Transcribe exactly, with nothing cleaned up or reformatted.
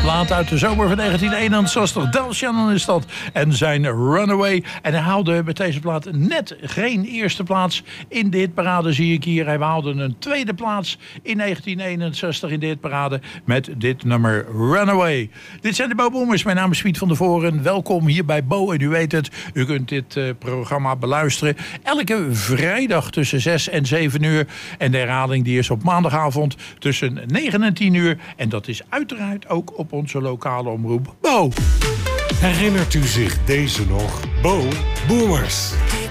plaat uit de zomer van negentien eenenzestig. Del Shannon is dat. En zijn Runaway. En hij haalde met deze plaat net geen eerste plaats in de hitparade, zie ik hier. Hij haalde een tweede plaats in negentien eenenzestig in de hitparade met dit nummer Runaway. Dit zijn de Bo Boomers. Mijn naam is Piet van der Voren. Welkom hier bij Bo. En u weet het, u kunt dit uh, programma beluisteren elke vrijdag tussen zes en zeven uur. En de herhaling die is op maandagavond tussen negen en tien uur. En dat is uiteraard ook op onze lokale omroep Bo. Herinnert u zich deze nog? Bo Boomers.